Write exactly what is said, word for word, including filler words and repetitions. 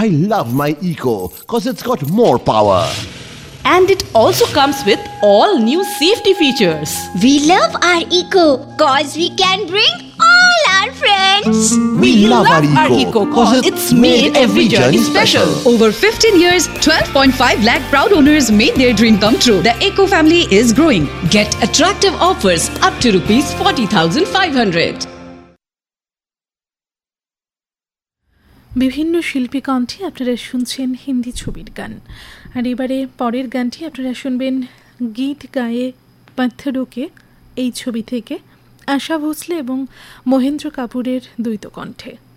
I love my Eco because it's got more power. And it also comes with all new safety features. We love our Eco cause we can bring all our friends. We, we love, love our our Eco cause it's, it's made every journey special. Over fifteen years, twelve point five lakh proud owners made their dream come true. The Eco family is growing. Get attractive offers up to rupees forty thousand five hundred. বিভিন্ন শিল্পী কণ্ঠে আপনারা শুনছেন হিন্দি ছবির গান। আর এবারে পরের গানটি আপনারা শুনবেন গীত গায়ে পাথরোকে এই ছবি থেকে আশা ভোসলে এবং মহেন্দ্র কাপুরের দ্বৈত কণ্ঠে।